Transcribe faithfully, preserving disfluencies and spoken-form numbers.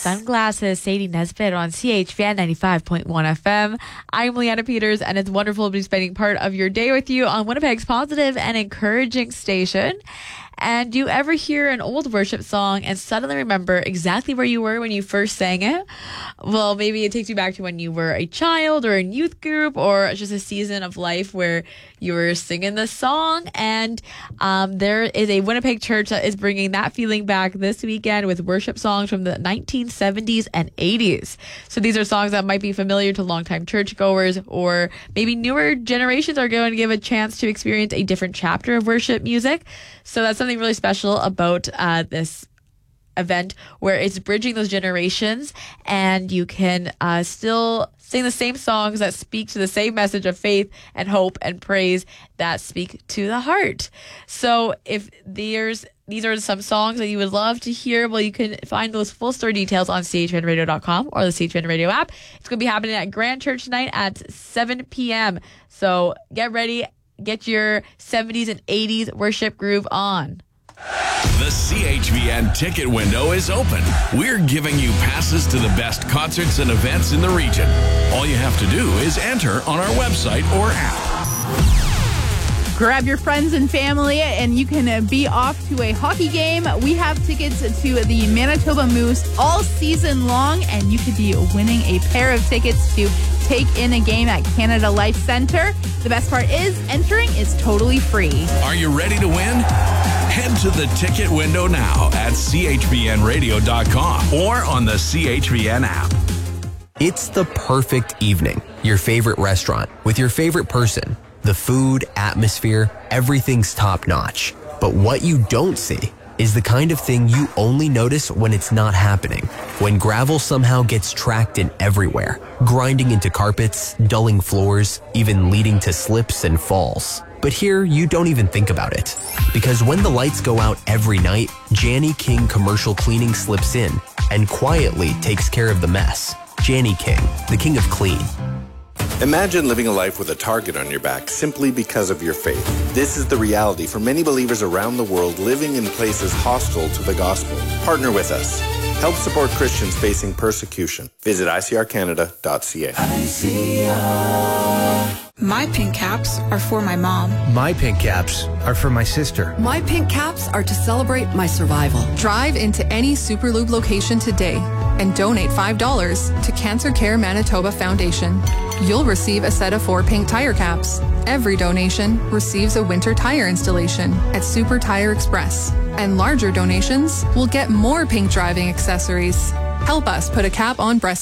Sunglasses, Sadie Nesbitt on C H V N ninety-five point one F M. I'm Leanna Peters, and it's wonderful to be spending part of your day with you on Winnipeg's positive and encouraging station. And do you ever hear an old worship song and suddenly remember exactly where you were when you first sang it? Well, maybe it takes you back to when you were a child or in youth group, or just a season of life where you were singing the song. And um, there is a Winnipeg church that is bringing that feeling back this weekend with worship songs from the nineteen seventies and eighties. So these are songs that might be familiar to longtime churchgoers, or maybe newer generations are going to give a chance to experience a different chapter of worship music. So that's something really special about uh, this event, where it's bridging those generations, and you can uh, still sing the same songs that speak to the same message of faith and hope and praise that speak to the heart. So if there's these are some songs that you would love to hear, well, you can find those full story details on C H V N radio dot com or the C H V N Radio app. It's going to be happening at Grand Church tonight at seven p.m. So get ready, get your seventies and eighties worship groove on. The C H V N ticket window is open. We're giving you passes to the best concerts and events in the region. All you have to do is enter on our website or app. Grab your friends and family, and you can be off to a hockey game. We have tickets to the Manitoba Moose all season long, and you could be winning a pair of tickets to take in a game at Canada Life Centre. The best part is entering is totally free. Are you ready to win? Head to the ticket window now at C H V N radio dot com or on the C H V N app. It's the perfect evening. Your favorite restaurant with your favorite person. The food, atmosphere, everything's top-notch. But what you don't see is the kind of thing you only notice when it's not happening. When gravel somehow gets tracked in everywhere, grinding into carpets, dulling floors, even leading to slips and falls. But here, you don't even think about it. Because when the lights go out every night, Janny King Commercial Cleaning slips in and quietly takes care of the mess. Janny King, the king of clean. Imagine living a life with a target on your back simply because of your faith. This is the reality for many believers around the world living in places hostile to the gospel. Partner with us. Help support Christians facing persecution. Visit I C R Canada dot C A. I C R. My pink caps are for my mom. My pink caps are for my sister. My pink caps are to celebrate my survival. Drive into any Superlube location today and donate five dollars to Cancer Care Manitoba Foundation. You'll receive a set of four pink tire caps. Every donation receives a winter tire installation at Super Tire Express. And larger donations will get more pink driving accessories. Help us put a cap on breast